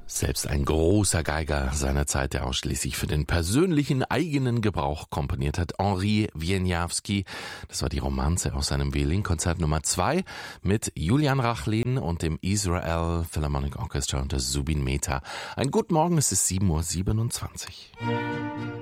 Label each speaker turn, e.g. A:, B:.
A: Selbst ein großer Geiger seiner Zeit, der ausschließlich für den persönlichen eigenen Gebrauch komponiert hat, Henri Wieniawski. Das war die Romanze aus seinem Violinkonzert Nummer 2 mit Julian Rachlin und dem Israel Philharmonic Orchestra unter Zubin Mehta. Ein guten Morgen, es ist 7:27 Uhr.